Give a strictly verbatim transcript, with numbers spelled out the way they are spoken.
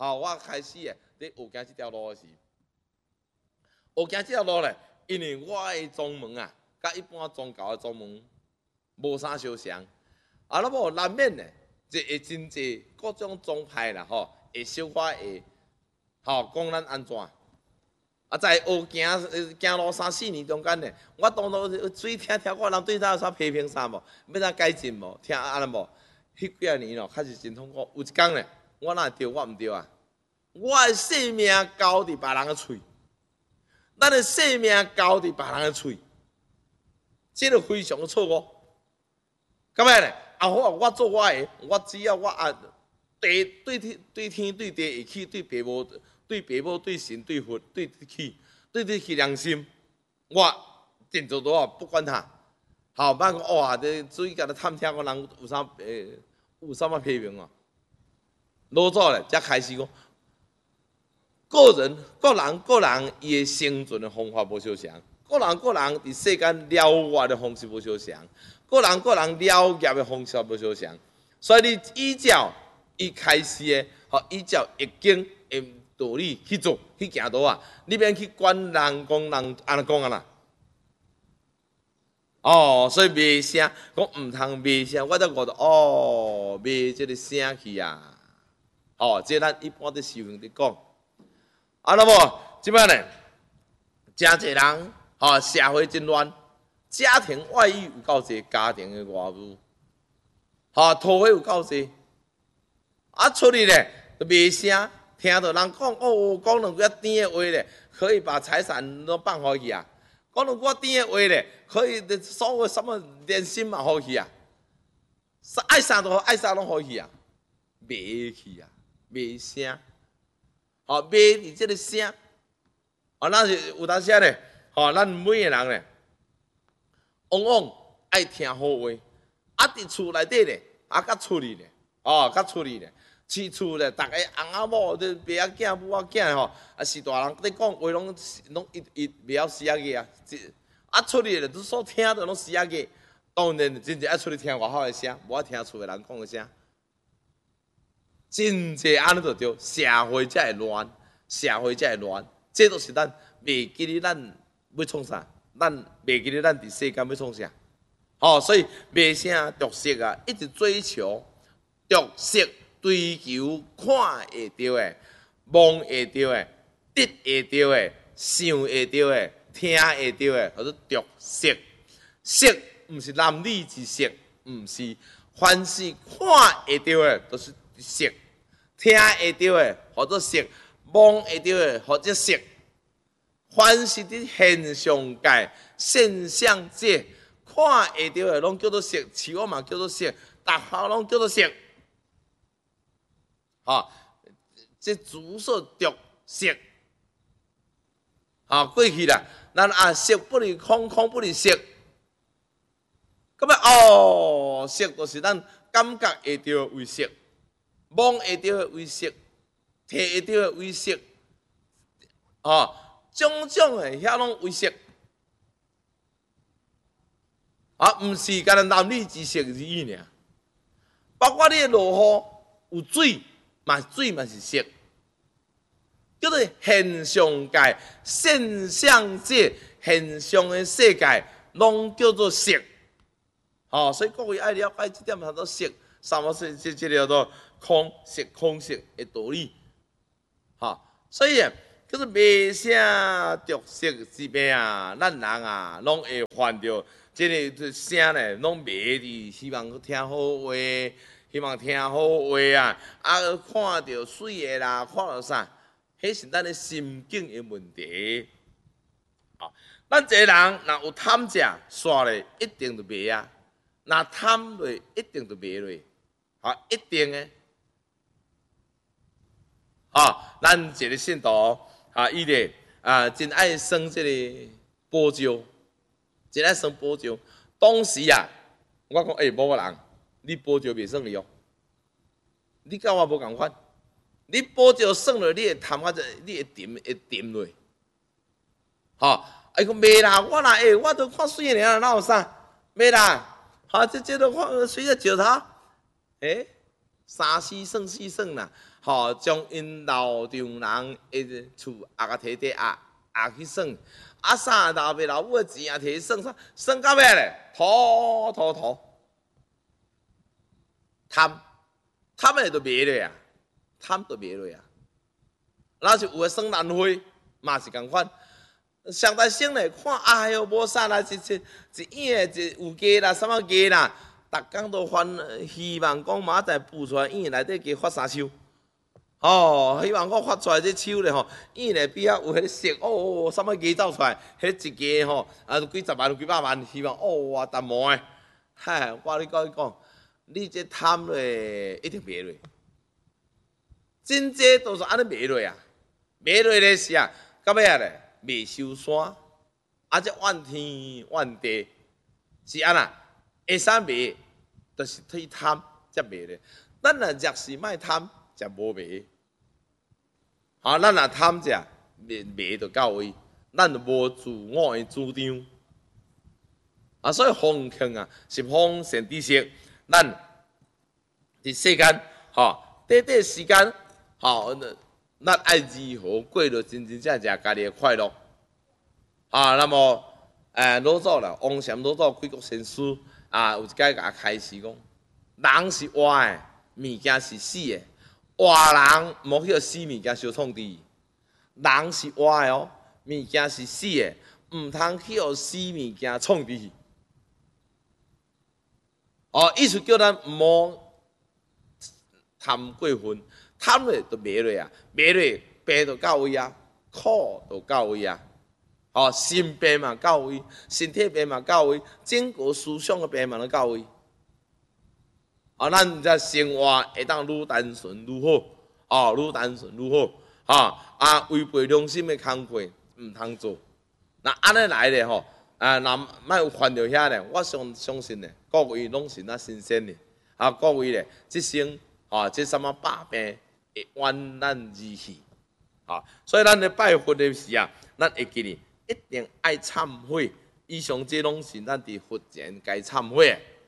好，我开始诶，咧学行这条路诶时，学行这条路咧，因为我诶宗门啊，甲一般宗教诶宗门无啥相像，啊，那么难免咧，就会真济各种宗派啦，吼，会小可会，吼讲咱安怎。啊，在学行行路三四年中间咧，我当初水听听过人对咱有啥批评啥无，要怎改进无？听安尼无？迄几啊年咯，确实真痛苦。有一天咧，我哪会对，我毋对啊！我诶性命交伫别人诶喙，咱诶性命交伫别人诶喙，这个非常错误。咁样咧，啊好啊，我做我诶，我只要我啊，地对天对天对地会起，对父母对父母对神对佛对起，对得起良心，我尽做多啊，不管他。好，别讲哇，这注意甲他探听个人有啥诶，有啥物批评啊？老早咧，才开始讲。个人、个人、个人，伊的生存的方法无相像；个人、个人伫世间了活的方式无相像；个人、个人了业的方式无相像。所以你依照伊开始的，吼，依照易经的道理去做去行道啊，你免去管人讲人安尼讲啊啦。哦，所以骂声，讲毋通骂声，我才觉得哦，骂即个声去啊。哦，即咱一般伫修行伫讲。啊，那么即摆呢，真侪人吼，社会真乱，家庭外遇有够侪，家庭的外遇，吼，土匪有够侪，啊，出去咧就骂声，听到人讲哦，讲两句甜的话咧，可以把财产都放互去啊，讲两句甜的话咧，可以所有什么连心嘛互去啊，爱啥都爱啥拢互去啊，骂去啊，骂声。吼，骂伫即个声，吼，咱是有当时咧，吼，咱每个人咧，往往爱听好话，啊，伫厝内底咧，啊，甲出去咧，哦，甲出去咧，饲厝咧，逐个翁仔某、爸仔囝、母仔囝吼，啊，是大人咧讲话，拢拢一一袂晓死啊个啊，啊，出去咧，都所听到拢死啊个，当然真正爱出去听外口诶声，无爱听厝诶人讲诶声。真济安尼就对，社会才会乱，社会才会乱，这都是咱袂记哩，咱要创啥？咱袂记哩，咱伫世间要创啥？吼、哦，所以骂声毒色啊，一直追求毒色，追求看会到的、望会到的、得会到的、想会到的、听会到的，叫做毒色。色毋是男女之色，毋是，凡是看会到的都是色。听会到的，或者色；望会到的，或者色。凡是伫现象界、现象界看会到的，拢叫做色；饲我嘛叫做色，逐项拢叫做色。吼，这主说着色。吼，过去啦，咱啊色不离空，空不离色。咁啊，哦，色就是咱感觉会到为色。望会到的为色，听会到的为色，哦，种种的遐拢为色，啊，毋是干咱男女之色而已尔，包括你的落雨有水，嘛水嘛是色，叫做现象界、现象界、现象的世界，拢叫做色，哦，所以各位爱了解这点，叫做色，什么是这这叫做？空色空色的道理，哈，所以啊，叫做骂声毒色之病啊，咱人啊，拢会犯着这个声咧，拢骂伫希望听好话，希望听好话啊，啊，看到水的啦，看到啥，迄是咱的心境的问题。好，咱一个人若有贪食，煞咧一定就骂啊；若贪落，一定就骂落，啊，一定的。啊，咱一个信徒啊，伊咧啊，真爱生这个宝珠，真爱生宝珠。当时啊，我讲诶，某个人，你宝珠袂算哩哦，你甲我无共款，你宝珠算落，你会贪啊，你会沉会沉落。吼，伊讲袂啦，我啦诶，我都看水尔，哪有啥？袂啦，好，这这都看水个石头，诶， 三四算四算啦，吼，将因老丈人的厝也甲摕摕啊也去算，啊啥老爸老母的钱也摕去算算，算到尾咧，吐吐吐，贪贪的就卖落啊，贪就卖落啊。那是有诶算难费，嘛是共款。上台省咧，看哎哟，无啥啦，一一一院诶，一有价啦，什么价啦？逐工都烦，希望讲明仔载补出来，院内底加发三手。哦，希望我发出来这手咧吼，院内比较有迄个色哦，什么价走出来，迄一家吼啊几十万、几百万，希望哦哇淡薄诶。嗨，我你讲你讲，你这贪咧一定卖落，真济都是安尼卖落啊，卖落咧是啊，到尾啊咧卖收山，啊这怨天怨地，是安那会使卖，就是去贪才卖咧。咱若若是莫贪，才无卖。啊，咱若贪者，卖卖就到位，咱就无自我的主张。啊，所以奉劝啊，是奉献知识，咱伫世间，吼，短短时间，吼，咱爱如何过着真真正正家己的快乐。啊，那么，诶，老早啦，王禅老早贵国先师啊，有一解甲开示讲，人是活的，物件是死的。活人莫许死物件相创治，人是活的哦，物件是死的，毋通去互死物件创治。哦，意思叫咱毋好贪过分，贪咧就卖落啊，卖落病就到位啊，苦就到位啊。哦，心病嘛到位，身体病嘛到位，整个思想的病嘛都到位。啊，咱这生活会当愈单纯愈好，哦，愈单纯愈好，啊啊，违背良心的工课毋通做。那安尼来咧吼，啊，若莫有犯着遐咧，我相相信咧，各位拢是那新鲜咧，啊，各位咧，即生啊，即什么百病会完咱而去，啊，所以咱咧拜佛的时啊，咱会记哩，一定爱忏悔。以上这拢是咱伫佛前该忏悔的。